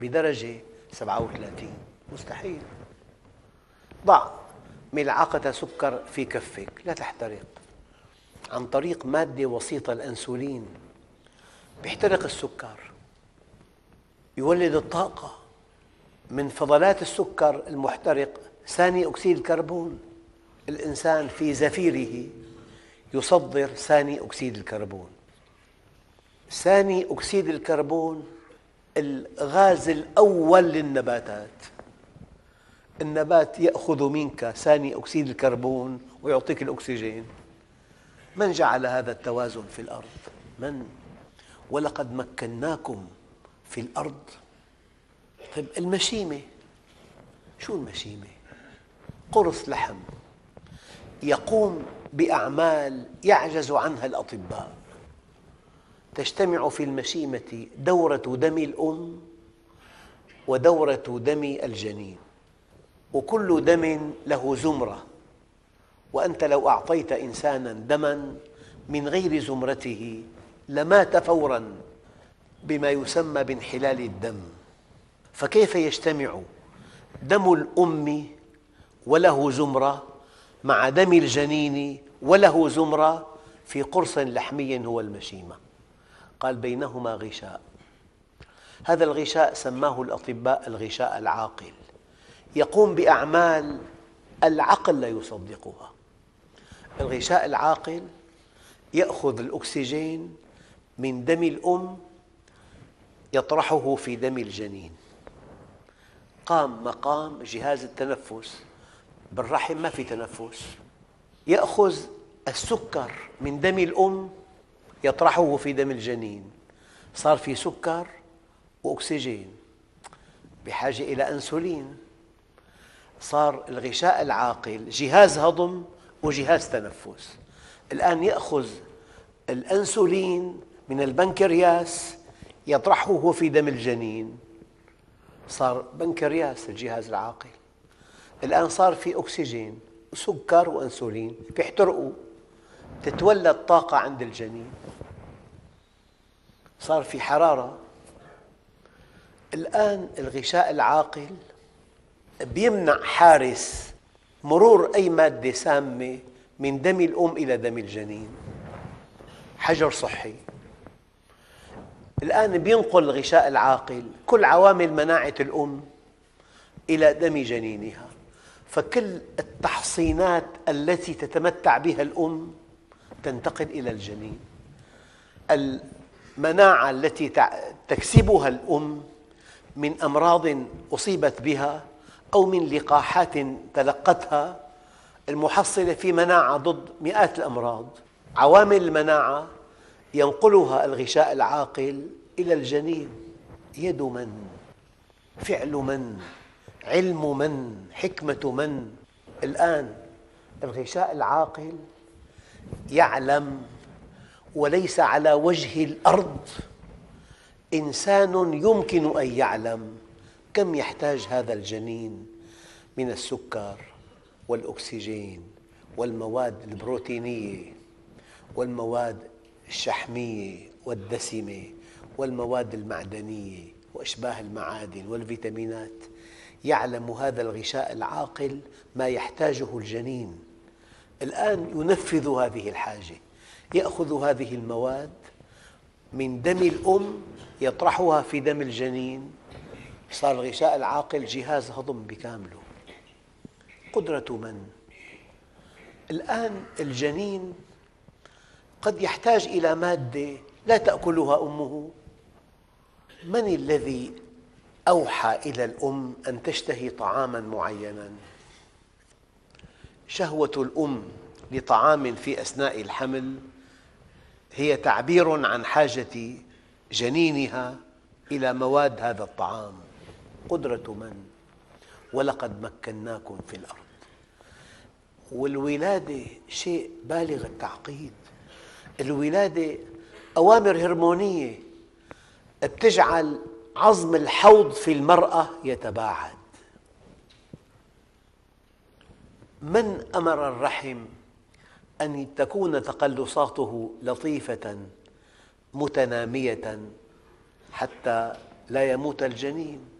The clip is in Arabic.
بدرجة 37 مستحيل. ضع ملعقة سكر في كفك لا تحترق عن طريق مادة وسيطة الأنسولين. يحترق السكر، يولد الطاقة من فضلات السكر المحترق ثاني أكسيد الكربون. الإنسان في زفيره يصدر ثاني أكسيد الكربون. ثاني أكسيد الكربون الغاز الأول للنباتات. النبات يأخذ منك ثاني أكسيد الكربون ويعطيك الأكسجين. من جعل هذا التوازن في الأرض؟ من؟ ولقد مكناكم في الأرض. طيب المشيمة، شو المشيمة؟ قرص لحم يقوم بأعمال يعجز عنها الأطباء. تجتمع في المشيمة دورة دم الأم ودورة دم الجنين، وكل دم له زمرة، وأنت لو أعطيت إنساناً دماً من غير زمرته لمات فوراً بما يسمى بانحلال الدم. فكيف يجتمع دم الأم وله زمرة مع دم الجنين وله زمرة في قرص لحمي هو المشيمة؟ قال بينهما غشاء. هذا الغشاء سماه الأطباء الغشاء العاقل، يقوم بأعمال العقل لا يصدقها. الغشاء العاقل يأخذ الأكسجين من دم الأم يطرحه في دم الجنين. قام مقام جهاز التنفس. بالرحم ما في تنفس. يأخذ السكر من دم الأم يطرحه في دم الجنين. صار في سكر وأكسجين، بحاجة إلى أنسولين. صار الغشاء العاقل جهاز هضم وجهاز تنفس. الآن يأخذ الأنسولين من البنكرياس يطرحه في دم الجنين. صار بنكرياس الجهاز العاقل. الآن صار في أكسجين وسكر وأنسولين يحترقوا، تتولد طاقة عند الجنين. صار في حرارة. الآن الغشاء العاقل يمنع حارس مرور أي مادة سامة من دم الأم إلى دم الجنين. حجر صحي. الآن ينقل الغشاء العاقل كل عوامل مناعة الأم إلى دم جنينها، فكل التحصينات التي تتمتع بها الأم تنتقل إلى الجنين. المناعة التي تكسبها الأم من أمراض أصيبت بها أو من لقاحات تلقتها، المحصلة في مناعة ضد مئات الأمراض. عوامل المناعة ينقلها الغشاء العاقل إلى الجنين. يد من؟ فعل من؟ علم من؟ حكمة من؟ الآن الغشاء العاقل يعلم، وليس على وجه الأرض إنسان يمكن أن يعلم كم يحتاج هذا الجنين من السكر والأكسجين والمواد البروتينية والمواد الشحمية والدسمة والمواد المعدنية وأشباه المعادن والفيتامينات. يعلم هذا الغشاء العاقل ما يحتاجه الجنين. الآن ينفذ هذه الحاجة، يأخذ هذه المواد من دم الأم يطرحها في دم الجنين. صار الغشاء العاقل جهاز هضم بكامله. قدرة من؟ الآن الجنين قد يحتاج إلى مادة لا تأكلها أمه. من الذي أوحى إلى الأم أن تشتهي طعاماً معيناً؟ شهوة الأم لطعام في أثناء الحمل هي تعبير عن حاجة جنينها إلى مواد هذا الطعام. قدرة من؟ ولقد مكناكم في الأرض. والولادة شيء بالغ التعقيد. الولادة أوامر هرمونية تجعل عظم الحوض في المرأة يتباعد. من أمر الرحم أن تكون تقلصاته لطيفة متنامية حتى لا يموت الجنين.